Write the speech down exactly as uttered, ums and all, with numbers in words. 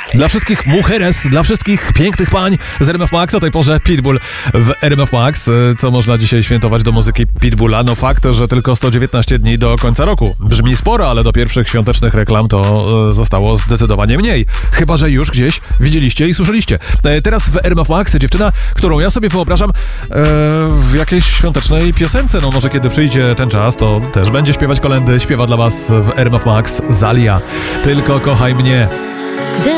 Dla wszystkich mujeres, dla wszystkich pięknych pań z R M F Max o tej porze Pitbull w R M F Max. Co można dzisiaj świętować do muzyki Pitbulla? No fakt, że tylko sto dziewiętnaście dni do końca roku. Brzmi sporo, ale do pierwszych świątecznych reklam to zostało zdecydowanie mniej. Chyba że już gdzieś widzieliście i słyszeliście. Teraz w R M F Max dziewczyna, którą ja sobie wyobrażam e, w jakiejś świątecznej piosence. No może kiedy przyjdzie ten czas, to też będzie śpiewać kolędy. Śpiewa dla was w R M F Max Zalia. Tylko kochaj mnie. Gdy